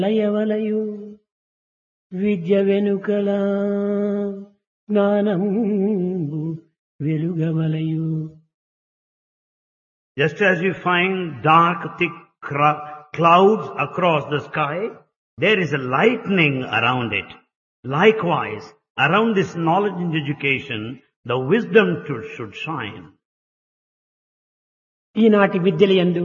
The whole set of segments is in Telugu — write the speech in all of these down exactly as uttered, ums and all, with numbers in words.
లయవలయు విద్య వెనుకల జ్ఞానంబు వెలుగవలయు. Just as you find dark, thick cra- clouds across the sky, there is a lightning around it. Likewise, around this knowledge and education, the wisdom should, should shine. ఈనాటి విద్యలయందు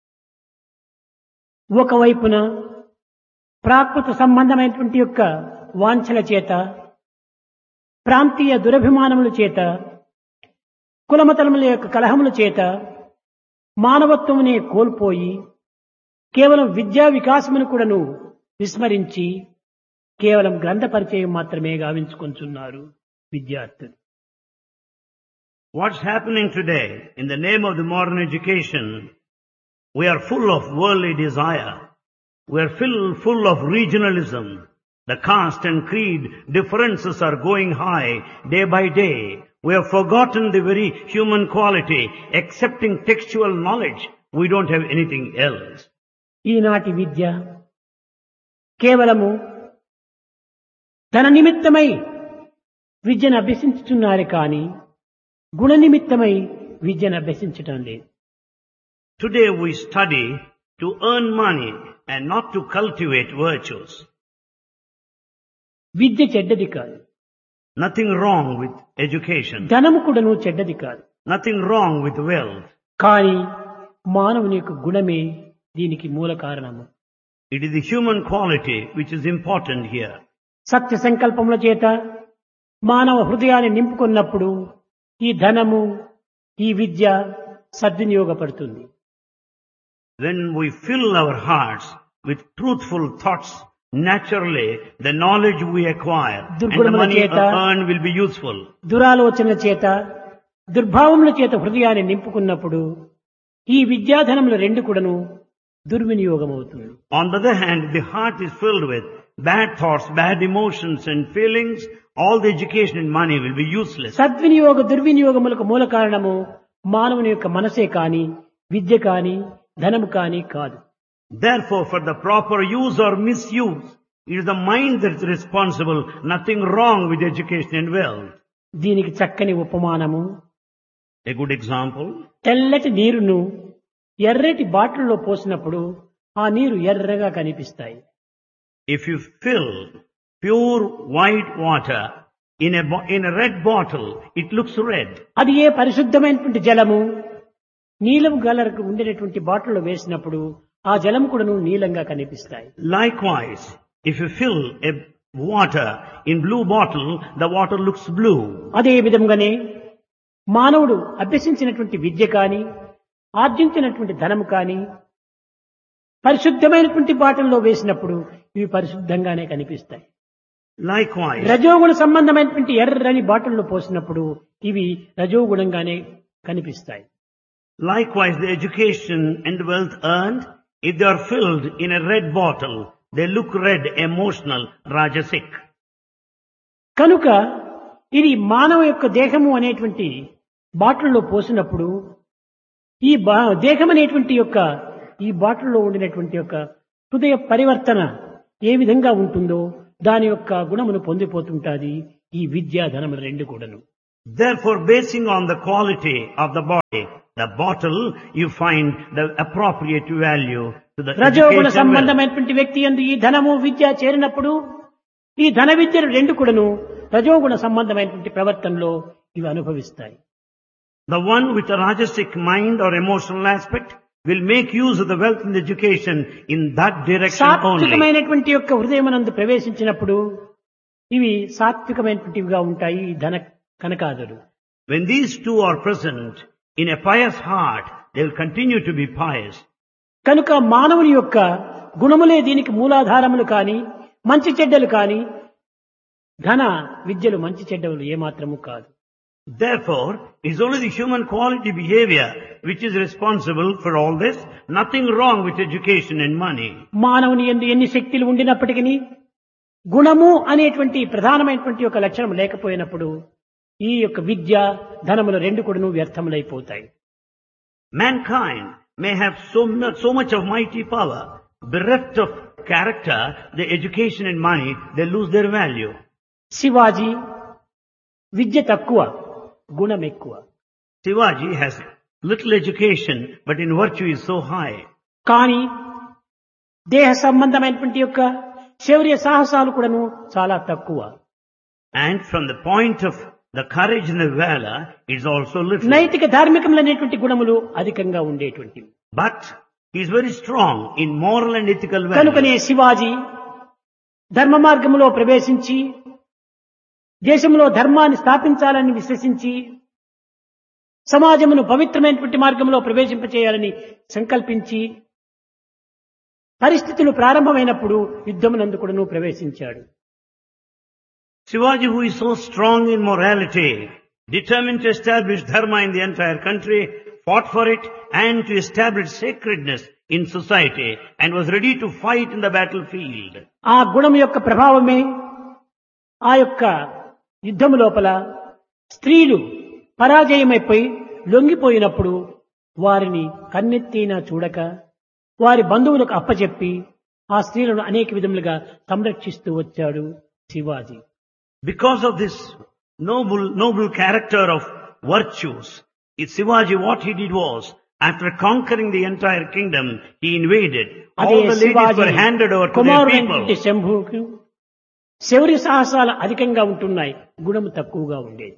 ఒకవైపున ప్రాకృత సంబంధమైనటువంటి యొక్క వాంఛల చేత, ప్రాంతీయ దురభిమానముల చేత, కులమతలముల యొక్క కలహముల చేత మానవత్వమునే కోల్పోయి కేవలం విద్యా వికాసమును కూడాను విస్మరించి కేవలం గ్రంథ పరిచయం మాత్రమే గావించుకొంచున్నారు విద్యార్థులు. What's happening today in the name of the modern education? We are full of worldly desire. We are full, full of regionalism. The caste and creed differences are going high day by day. We have forgotten the very human quality. Accepting textual knowledge, we don't have anything else. ఈనాటి విద్య కేవలము ధన నిమిత్తమై విద్యను అభ్యసించుతున్నారు కానీ గుణ నిమిత్తమై విద్యను అభ్యసించటం లేదు. Today we study to earn money and not to cultivate virtues. విద్య చెడ్డది కాదు, Nothing wrong with education. ధనము కూడాను చెడ్డది కాదు. Nothing wrong with wealth. కానీ మానవుని యొక్క గుణమే దీనికి మూల కారణము. It is the human quality which is important here. సత్య సంకల్పముల చేత మానవ హృదయాన్ని నింపుకున్నప్పుడు ఈ ధనము, ఈ విద్య సద్వినియోగపడుతుంది. When we fill our hearts with truthful thoughts, naturally the knowledge we acquire and the దుర్గుణముల money చేత, earned will be useful. దురాలోచనల చేత, దుర్భావముల చేత హృదయాన్ని నింపుకున్నప్పుడు ఈ విద్యాధనములు రెండు కూడాను దుర్వినియోగమవుతుంది. On the other hand, the heart is filled with bad thoughts, bad emotions and feelings. All the education and money will be useless. సద్వినియోగ దుర్వినియోగములకు మూల కారణము మానవుని యొక్క మనసే కాని, విద్య కాని, ధనము కాని కాదు. Therefore, for the proper use or misuse, it is the mind that is responsible. Nothing wrong with education and wealth. దీనికి చక్కని ఉపమానము, A good example, తెల్లటి నీరును ఎర్రటి బాటిల్లో పోసినప్పుడు ఆ నీరు ఎర్రగా కనిపిస్తాయి. if you fill pure white water in a, bo- in a red bottle, it looks red. అది ఏ పరిశుద్ధమైనటువంటి జలము నీలం కలర్కు ఉండేటటువంటి బాటిల్లో వేసినప్పుడు ఆ జలం కూడాను నీలంగా కనిపిస్తాయి. Likewise, if you fill a water in blue bottle, the water looks blue. అదే విధంగానే మానవుడు అభ్యసించినటువంటి విద్య కాని, ఆర్జించినటువంటి ధనము కాని పరిశుద్ధమైనటువంటి బాటిల్లో వేసినప్పుడు ఇవి పరిశుద్ధంగానే కనిపిస్తాయి. Likewise, రజోగుణ సంబంధమైనటువంటి ఎర్రని బాటిల్లో పోసినప్పుడు ఇవి రజోగుణంగానే కనిపిస్తాయి. likewise the education and wealth earned, if they are filled in a red bottle, they look red, emotional, rajasic. కనుక ఇది మానవ యొక్క దేహము అనేటువంటి బాటిల్లో పోసినప్పుడు ఈ బా- దేహం అనేటువంటి యొక్క ఈ బాటిల్లో ఉండినటువంటి యొక్క హృదయ పరివర్తన ఏ విధంగా ఉంటుందో దాని యొక్క గుణమును పొందిపోతుంటాది ఈ విద్యా ధనము రెండు కూడాను. Therefore, basing on the quality of the body, the bottle, you find the appropriate value to the రజోగుణ education wealth. సంబంధమైనటువంటి వ్యక్తి యందు ఈ ధనము విద్య చేరినప్పుడు ఈ ధన విద్యలు రెండు కూడాను రజోగుణ సంబంధమైనటువంటి ప్రవర్తనలో ఇవి అనుభవిస్తాయి. The one with a rajasic mind or emotional aspect will make use of the wealth and education in that direction only. సాత్వికమైనటువంటి యొక్క హృదయమునందు ప్రవేశించినప్పుడు ఇవి సాత్వికమైనటువంటివిగా ఉంటాయి ఈ ధన కనకాదులు. When these two are present in a pious heart, they will continue to be pious. కనుక మానవుని యొక్క గుణములే దీనికి మూలాధారములు కాని, మంచి చెడ్డలు కాని, ధన విద్యలు మంచి చెడ్డలు ఏమాత్రము కాదు. Therefore, it is only the human quality behavior which is responsible for all this. Nothing wrong with education and money. మానవుని యందు ఎన్ని శక్తులు ఉండినప్పటికీ గుణము అనేటువంటి ప్రధానమైనటువంటి ఒక లక్షణం లేకపోయినప్పుడు ఈ యొక్క విద్య ధనములు రెండు కూడాను వ్యర్థములైపోతాయి. Mankind may have so much, so much of mighty power, bereft of character, the education and money, they lose their value. Shivaji విద్య తక్కువ, గుణం ఎక్కువ. Shivaji has little education, but in virtue is so high. కానీ దేహ సంబంధమైనటువంటి యొక్క శౌర్య సాహసాలు కూడాను చాలా తక్కువ. And from the point of the courage and the valor, it's also little. నైతిక ధార్మికములైనటువంటి గుణములు అధికంగా ఉండేటువంటివి. But he is very strong in moral and ethical కనుకనే values. శివాజీ ధర్మ మార్గములో ప్రవేశించి దేశంలో ధర్మాన్ని స్థాపించాలని విశ్వసించి సమాజమును పవిత్రమైనటువంటి మార్గంలో ప్రవేశింపచేయాలని సంకల్పించి పరిస్థితులు ప్రారంభమైనప్పుడు యుద్ధమునందు కూడాను ప్రవేశించాడు. Shivaji, who is so strong in morality, determined to establish dharma in the entire country, fought for it and to establish sacredness in society and was ready to fight in the battlefield. ఆ గుణం యొక్క ప్రభావమే ఆ యొక్క యుద్ధము లోపల స్త్రీలు పరాజయమైపోయి లొంగిపోయినప్పుడు వారిని కన్నెత్తినా చూడక వారి బంధువులకు అప్పచెప్పి ఆ స్త్రీలను అనేక విధములుగా సంరక్షిస్తూ వచ్చాడు Shivaji. Because of this noble, noble character of virtues, it's Shivaji, what he did was, after conquering the entire kingdom, he invaded. అదే All the ladies Shivaji were handed over to their కుమారుడైనటువంటి people. శంభుకు శౌర్య సాహసాలు అధికంగా ఉంటున్నాయి, గుణము తక్కువగా ఉండేది.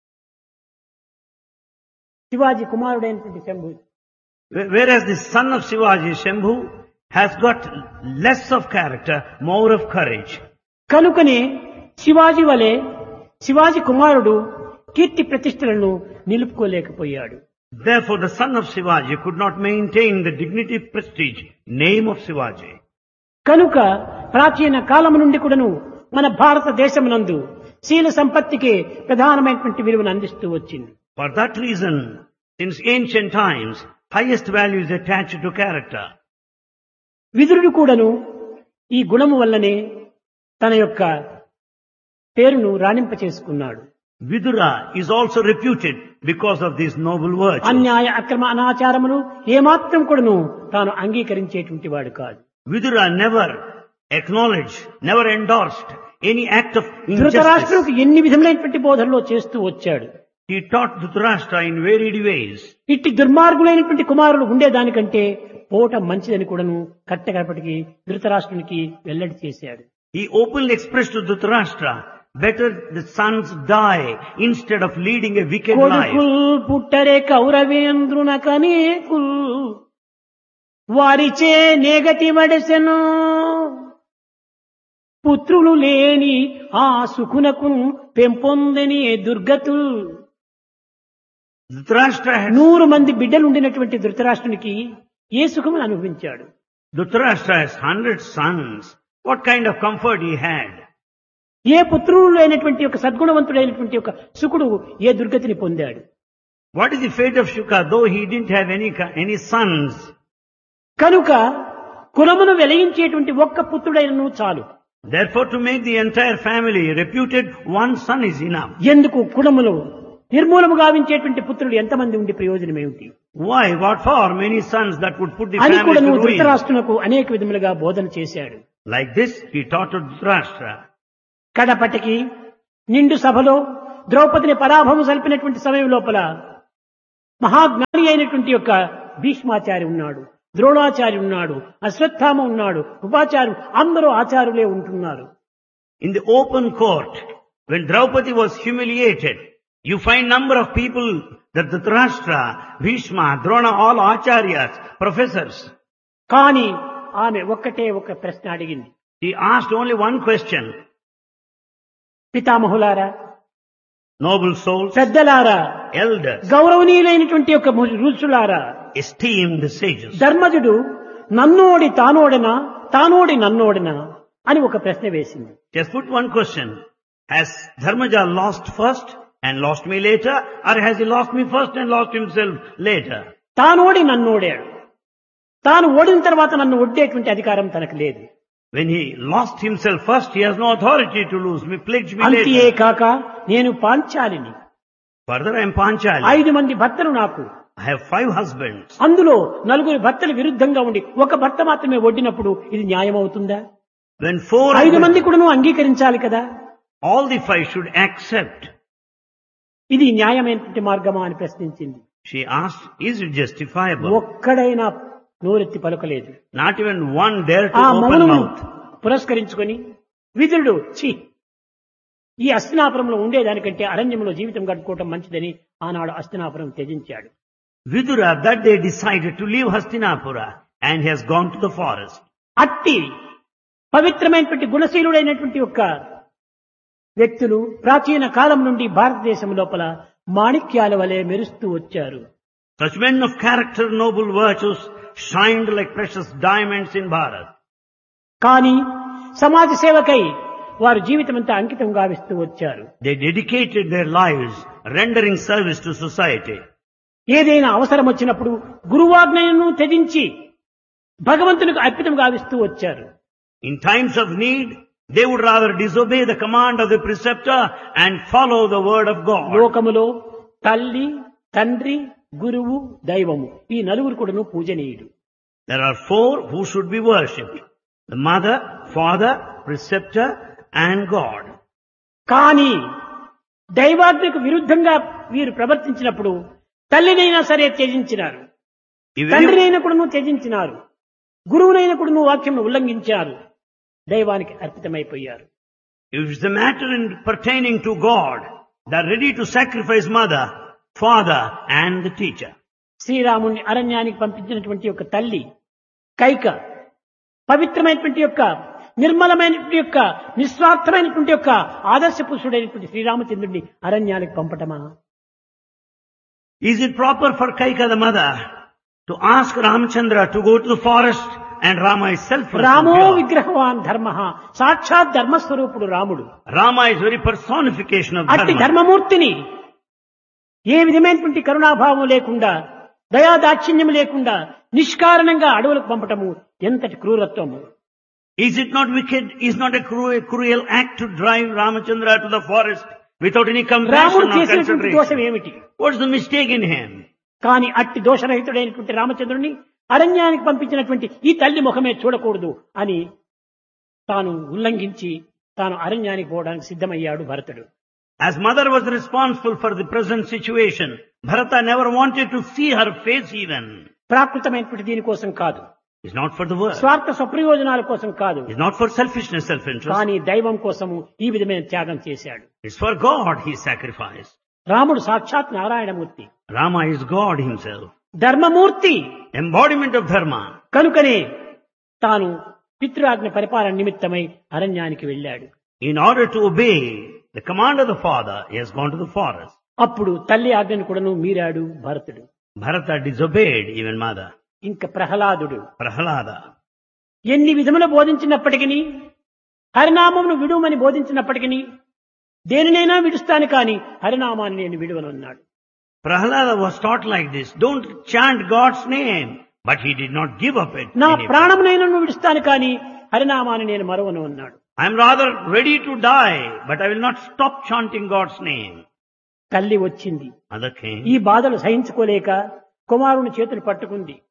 శివాజీ కుమారుడైనటువంటి Shambhu Whereas the son of Shivaji, Shambhu, has got less of character, more of courage. కనుకనే శివాజీ వలె శివాజీ కుమారుడు కీర్తి ప్రతిష్టలను నిలుపుకోలేకపోయాడు. Therefore, the son of Shivaji could not maintain the dignity, prestige, name of Shivaji. కనుక ప్రాచీన కాలము నుండి కూడాను మన భారతదేశమునందు శీల సంపత్తికి ప్రధానమైనటువంటి విలువను అందిస్తూ వచ్చింది. For that reason, since ancient times, highest value is attached to character. విదురుడు కూడాను ఈ గుణము వల్లనే తన యొక్క పేరును రాణింప చేసుకున్నాడు. Vidura is also reputed because of these noble virtues. అన్యాయ అక్రమ అనాచారములు ఏమాత్రం కూడాను తాను అంగీకరించేటువంటి వాడు కాదు. Vidura never acknowledged, never endorsed any act of injustice. ధృతరాష్ట్రునికి ఎన్ని విధములైనటువంటి బోధనలో చేస్తూ వచ్చాడు. He taught Dhritarashtra in varied ways. ఇట్టి దుర్మార్గులైనటువంటి కుమారులు ఉండేదానికంటే పోట మంచిదని కూడాను కట్టకడపటికి ధృతరాష్ట్రునికి వెల్లడి చేశాడు. He openly expressed to Dhritarashtra, better the sons die instead of leading a wicked life. కొడుకుల్ పుట్టరే కౌరవేంద్రున కనేకుల్ వారిచే నేగతి వడసెను పుత్రులు లేని ఆ సుఖునకు పెంపొందని దుర్గతుల్. Dhritarashtra had, నూరు మంది బిడ్డలు ఉండినటువంటి ధృతరాష్ట్రునికి ఏ సుఖమును అనుభవించాడు? Dhritarashtra has hundred sons. What kind of comfort he had? ఏ పుత్రులు లేనటువంటి ఒక సద్గుణవంతుడైనటువంటి ఒక సుకుడు ఏ దుర్గతిని పొందాడు? What is the fate of Shuka, though he didn't have any, any sons? కనుక కులమును వెలయించేటువంటి ఒక్క పుత్రుడైనను చాలు. Therefore, to make the entire family reputed, one son is enough. ఎందుకు కులములు నిర్మూలము గావించేటువంటి పుత్రులు ఎంతమంది ఉండి ప్రయోజనం ఏమిటి Why? What for? Many sons that would put the అని family కూడా to నువ్వు ruin. ధృతరాష్ట్రునకు అనేక విధములుగా బోధన చేశాడు. Like this, he taught to Dhritarashtra. కడపటికి నిండు సభలో ద్రౌపదిని పరాభవం సల్పినటువంటి సమయం లోపల మహాజ్ఞాని అయినటువంటి యొక్క భీష్మాచారి ఉన్నాడు, ద్రోణాచారి ఉన్నాడు, అశ్వత్థామ ఉన్నాడు, ఉపాచారు, అందరూ ఆచారులే ఉంటున్నారు. In the open court, when Draupadi was humiliated, you find number of people that Dhritarashtra, Bhishma, Drona, all acharyas, professors. కానీ ఆమె ఒక్కటే ఒక ప్రశ్న అడిగింది. He asked only one question. పితామహులారా, Noble souls, పెద్దలారా, elders, గౌరవనీయులైనటువంటి యొక్క ఋషులారా, esteemed sages. ధర్మజుడు నన్నోడి తానోడనా తానోడి నన్నోడనా అని ఒక ప్రశ్న వేసింది. Just put one question. Has Dharmaja lost first and lost me later, or has he lost me first and lost himself later? తానోడి నన్నోడాడు. తాను ఓడిన తర్వాత నన్ను ఒడ్డేటువంటి అధికారం తనకు లేదు. When he lost himself first, he has no authority to lose me, pledge me అంతే later. కాక నేను పాంచాలిని, Further, I am Panchali. ఐదు మంది భర్తలు నాకు, I have five husbands. అందులో నలుగురు భర్తలు విరుద్ధంగా ఉండి ఒక భర్త మాత్రమే వడ్డినప్పుడు ఇది న్యాయం అవుతుందా? When four ఐదు of మంది them, కూడాను అంగీకరించాలి కదా. all the five should accept. ఇది న్యాయమైనటువంటి మార్గమా అని ప్రశ్నించింది. She asked, is it justifiable? ఒక్కడైనా నోరెత్తి పలకలేదు. Not even one dare to ఆ open మౌనము mouth. పురస్కరించుకొని విదురుడు ఛీ ఈ అస్తినాపురంలో ఉండేదానికంటే అరణ్యంలో జీవితం గడుపుకోవటం మంచిదని ఆనాడు Hastinapuram త్యజించాడు. Vidura that day decided to leave Hastinapura and he has gone to the forest. అట్టి పవిత్రమైనటువంటి గుణశీలుడైనటువంటి యొక్క వ్యక్తులు ప్రాచీన కాలం నుండి భారతదేశం లోపల మాణిక్యాల వలె మెరుస్తూ వచ్చారు. Such men of character, noble virtues shined like precious diamonds in Bharat. కానీ సమాజ సేవకై వారు జీవితమంతా అంకితం గావిస్తూ వచ్చారు. They dedicated their lives rendering service to society. ఏదైనా అవసరం వచ్చినప్పుడు గురువాజ్ఞను త్యజించి భగవంతునికి అర్పితం గావిస్తూ వచ్చారు. In times of need, they would rather disobey the command of the preceptor and follow the word of God. లోకములో తల్లి, తండ్రి, గురువు, దైవము ఈ నలుగురు కూడాను పూజనీయుడు. There are four who should be worshipped. The mother, father, preceptor and God. కానీ దైవాజ్ఞకు విరుద్ధంగా వీరు ప్రవర్తించినప్పుడు తల్లినైనా సరే త్యజించినారు, Even if, తండ్రినైనా కూడాను త్యజించినారు, గురువునైనా కూడాను వాక్యం ఉల్లంఘించారు, దైవానికి అర్పితమైపోయారు. if it's a matter in pertaining to God, they are ready to sacrifice mother, father and the teacher. శ్రీరాముని అరణ్యానికి పంపించినటువంటి యొక్క తల్లి కైక పవిత్రమైనటువంటి యొక్క నిర్మలమైనటువంటి యొక్క నిస్వార్థమైనటువంటి యొక్క ఆదర్శ పురుషుడైనటువంటి శ్రీరామచంద్రుడిని అరణ్యానికి పంపటమా? Is it proper for Kaika the mother to ask Ramchandra to go to the forest and Rama is self-pure? రామో విగ్రహవాన్ ధర్మ సాక్షాత్ ధర్మస్వరూపుడు రాముడు. Rama is very personification of అట్టి dharma. ధర్మమూర్తిని ఏ విధమైనటువంటి కరుణాభావం లేకుండా దయాదాక్షిణ్యం లేకుండా నిష్కారణంగా అడవులకు పంపటము ఎంతటి క్రూరత్వము. Is it not wicked? Is not a cruel, cruel act to drive Ramachandra to the forest without any రాముడు compassion or చేసినటువంటి దోషం consideration? ఏమిటి? What's the mistake in him? కానీ అట్టి దోషరహితుడైనటువంటి రామచంద్రుని అరణ్యానికి పంపించినటువంటి ఈ తల్లి ముఖమే చూడకూడదు అని తాను ఉల్లంఘించి తాను అరణ్యానికి పోవడానికి సిద్ధమయ్యాడు భరతుడు. As mother was responsible for the present situation, Bharata never wanted to see her face even. ప్రాకృతమైనటువంటి దీనికోసం కాదు, It's not for the world. స్వార్థ స్వప్రయోజనాల కోసం కాదు, It's not for selfishness, self-interest. కానీ దైవం కోసము ఈ విధమైన త్యాగం చేశాడు. It's for God he sacrificed. రాముడు సాక్షాత్ Narayanamurthy, Rama is God himself. ధర్మమూర్తి. Embodiment of dharma. కనుకనే తాను పితృఆజ్ఞ పరిపాలన నిమిత్తమై అరణ్యానికి వెళ్ళాడు. In order to obey the command of the father, he has gone to the forest. అప్పుడు తల్లి ఆజ్ఞను కూడాను మీరాడు భరతుడు. Bharata disobeyed even mother. ఇంకా ప్రహ్లాదుడు Prahalada. ఎన్ని విధములు బోధించినప్పటికీ హరినామమును విడుమని బోధించినప్పటికీ దేనినైనా విడుస్తాను కానీ హరినామాన్ని నేను విడువనన్నాడు. Prahalada was taught like this. Don't chant God's name. But he did not give up it. నా Anyway. ప్రాణమునైనా విడుస్తాను కానీ హరినామాన్ని నేను మరవను అన్నాడు. I am rather ready to die, but I will not stop chanting God's name. తల్లి వచ్చింది. Mother came. ఈ బాధలు సహించుకోలేక కుమారుని చేతులు పట్టుకుంది.